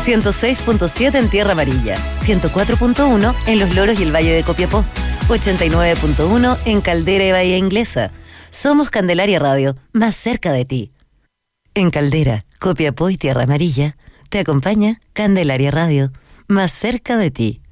106.7 en Tierra Amarilla, 104.1 en Los Loros y el Valle de Copiapó, 89.1 en Caldera y Bahía Inglesa. Somos Candelaria Radio, más cerca de ti. En Caldera, Copiapó y Tierra Amarilla, te acompaña Candelaria Radio, más cerca de ti.